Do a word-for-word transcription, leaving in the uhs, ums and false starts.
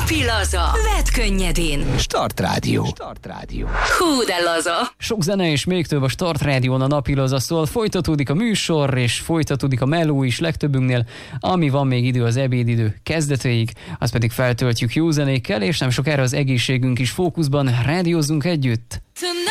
Napi laza. Vedd könnyedén. Start Rádió. Start Rádió. Hú, de laza. Sok zene és még több a Start Rádión a Napi laza, szóval folytatódik a műsor, és folytatódik a meló is legtöbbünknél, ami van még idő az ebédidő kezdetéig, azt pedig feltöltjük jó zenékkel, és nem sokára az egészségünk is fókuszban, rádiózzunk együtt.